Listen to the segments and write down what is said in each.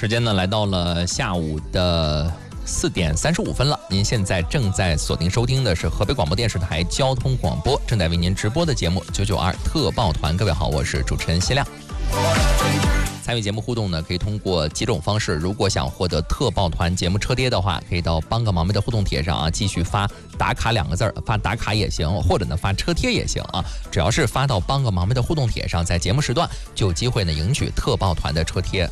时间呢来到了下午的4点35分了。您现在正在锁定收听的是河北广播电视台交通广播正在为您直播的节目992特报团。各位好，我是主持人谢亮。参与节目互动呢，可以通过几种方式。如果想获得特报团节目车贴的话，可以到帮个忙的互动帖上继续发打卡2个字，发打卡也行，或者呢发车贴也行只要是发到帮个忙的互动帖上，在节目时段就有机会呢赢取特报团的车贴。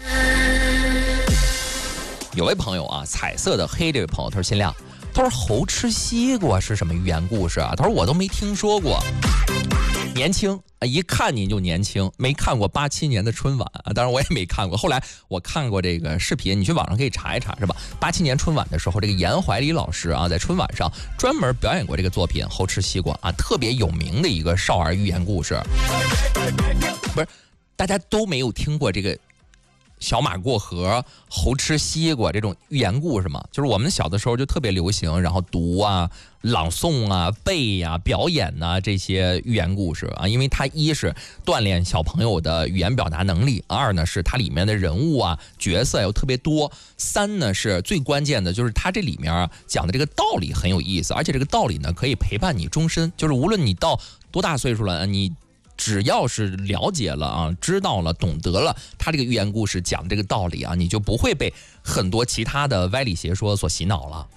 有位朋友彩色的黑这位朋友，他说新亮，他说猴吃西瓜是什么寓言故事他说我都没听说过。年轻一看你就年轻，没看过87年的春晚当然我也没看过。后来我看过这个视频，你去网上可以查一查，是吧？87年春晚的时候，这个严怀礼老师在春晚上专门表演过这个作品《猴吃西瓜》特别有名的一个少儿寓言故事。不是，大家都没有听过这个小马过河、猴吃西瓜这种寓言故事嘛？就是我们小的时候就特别流行，然后读朗诵背表演这些寓言故事因为它一是锻炼小朋友的语言表达能力，二呢是它里面的人物角色又特别多，三呢是最关键的就是它这里面讲的这个道理很有意思，而且这个道理呢可以陪伴你终身，就是无论你到多大岁数了，你只要是了解了知道了懂得了他这个寓言故事讲这个道理你就不会被很多其他的歪理邪说所洗脑了。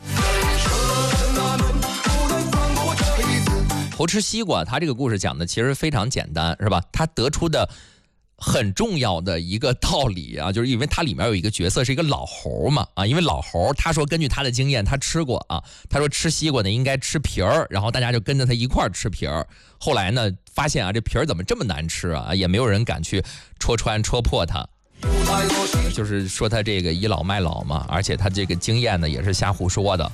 猴吃西瓜，他这个故事讲的其实非常简单，是吧？他得出的很重要的一个道理就是因为它里面有一个角色是一个老猴嘛因为老猴他说根据他的经验他吃过他说吃西瓜呢应该吃皮儿，然后大家就跟着他一块儿吃皮儿。后来呢发现这皮儿怎么这么难吃也没有人敢去戳穿戳破他，就是说他这个倚老卖老嘛，而且他这个经验呢也是瞎胡说的。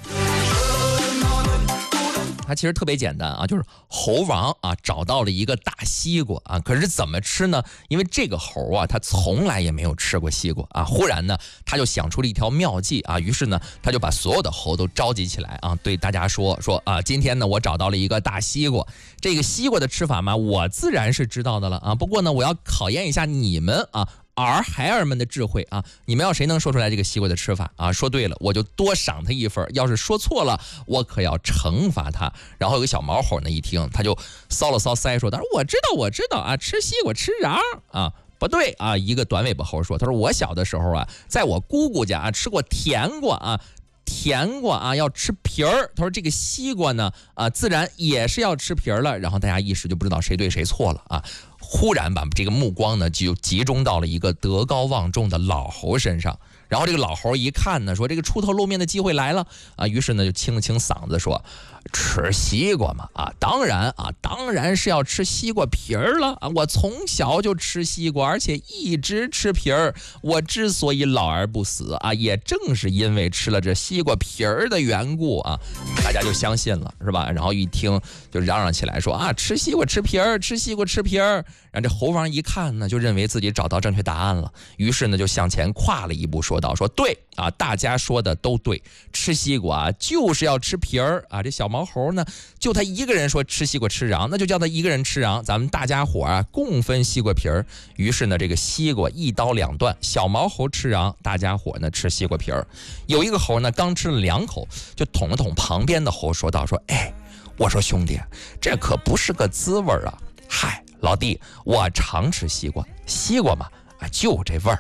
它其实特别简单就是猴王找到了一个大西瓜可是怎么吃呢？因为这个猴他从来也没有吃过西瓜忽然呢他就想出了一条妙计于是呢他就把所有的猴都召集起来对大家说今天呢我找到了一个大西瓜，这个西瓜的吃法嘛我自然是知道的了不过呢我要考验一下你们孩儿们的智慧你们要谁能说出来这个西瓜的吃法说对了我就多赏他一分，要是说错了我可要惩罚他。然后有个小毛猴呢一听他就搔了搔腮说，他说我知道吃西瓜吃瓤不对一个短尾巴猴说，他说我小的时候在我姑姑家吃过甜瓜甜瓜要吃皮儿，他说这个西瓜呢自然也是要吃皮儿了。然后大家一时就不知道谁对谁错了忽然把这个目光呢就集中到了一个德高望重的老猴身上。然后这个老猴一看呢说这个出头露面的机会来了于是呢就清了清嗓子说，吃西瓜嘛当然是要吃西瓜皮儿了我从小就吃西瓜，而且一直吃皮儿，我之所以老而不死也正是因为吃了这西瓜皮儿的缘故大家就相信了，是吧？然后一听就嚷嚷起来说吃西瓜吃皮儿，吃西瓜吃皮儿。然后这猴王一看呢就认为自己找到正确答案了，于是呢就向前跨了一步说道，说对大家说的都对，吃西瓜就是要吃皮儿这小毛猴呢就他一个人说吃西瓜吃瓤，那就叫他一个人吃瓤，咱们大家伙共分西瓜皮儿。于是呢这个西瓜一刀两断，小毛猴吃瓤，大家伙呢吃西瓜皮儿。有一个猴呢刚吃了2口就捅了捅旁边的猴说道，说我说兄弟这可不是个滋味嗨老弟我常吃西瓜，西瓜嘛就这味儿。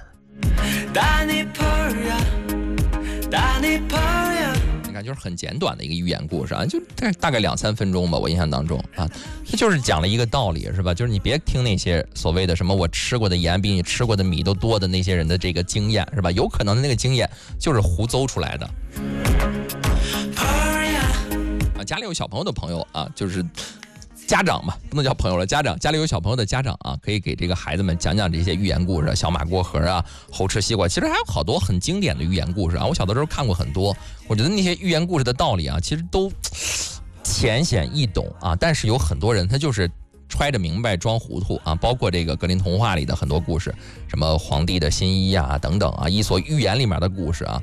你看就是很简短的一个寓言故事就大概2-3分钟吧，我印象当中它就是讲了一个道理，是吧？就是你别听那些所谓的什么我吃过的盐比你吃过的米都多的那些人的这个经验，是吧？有可能那个经验就是胡诌出来的家里有小朋友的朋友就是家长嘛，不能叫朋友了，家里有小朋友的家长可以给这个孩子们讲讲这些寓言故事，小马过河猴吃西瓜。其实还有好多很经典的寓言故事我小的时候看过很多，我觉得那些寓言故事的道理其实都浅显易懂但是有很多人他就是揣着明白装糊涂包括这个格林童话里的很多故事，什么皇帝的新衣等等伊索寓言里面的故事